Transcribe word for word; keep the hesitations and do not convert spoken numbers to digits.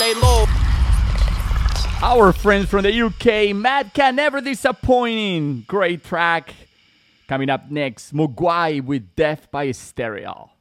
lay low. Our friends from the U K, Madka, Never Disappointing. Great track. Coming up next, Mogwai with Death by Stereo.